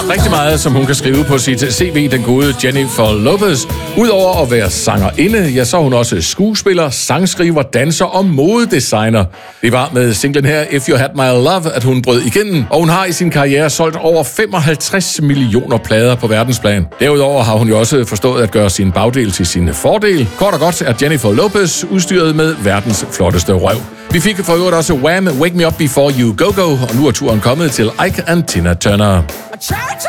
rigtig meget, som hun kan skrive på sit CV, den gode Jennifer Lopez. Udover at være sangerinde, ja, så er hun også skuespiller, sangskriver, danser og modedesigner. Det var med singlen her, If You Had My Love, at hun brød igennem, og hun har i sin karriere solgt over 55 millioner plader på verdensplan. Derudover har hun jo også forstået at gøre sin bagdel til sin fordel. Kort og godt er Jennifer Lopez udstyret med verdens flotteste røv. Vi fik for øvrigt også Wham! Wake Me Up Before You Go Go, og nu er turen kommet til Ike and Tina Turner.